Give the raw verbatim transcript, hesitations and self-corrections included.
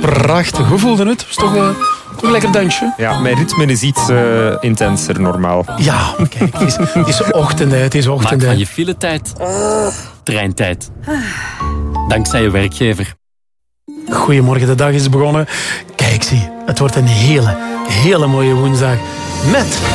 Prachtig. Hoe voelde het? Was toch, uh, toch een lekker dansje? Ja, mijn ritme is iets uh, intenser normaal. Ja, kijk, het is, het is ochtend, het is ochtend. Maak van je filetijd treintijd. Dankzij je werkgever. Goedemorgen, de dag is begonnen. Kijk, zie, het wordt een hele, hele mooie woensdag met...